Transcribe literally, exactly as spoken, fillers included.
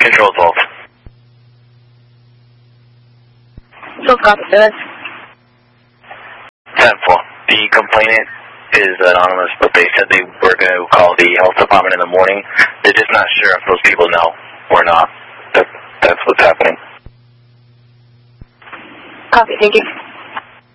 Control twelve. twelve, copy, go ahead. ten four. The complainant is anonymous, but they said they were going to call the health department in the morning. They're just not sure if those people know or not. That, that's what's happening. Copy, thank you.